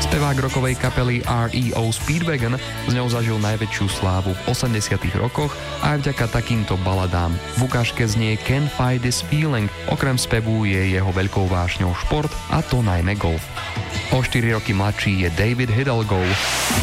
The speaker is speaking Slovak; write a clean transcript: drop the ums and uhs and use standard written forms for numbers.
Spevák rockovej kapely REO Speedwagon s ňou zažil najväčšiu slávu v 80. rokoch a aj vďaka takýmto baladám. V ukážke znie Can't Fight This Feeling, okrem spevu je jeho veľkou vášňou šport, a to najmä golf. O 4 roky mladší je David Hidalgo.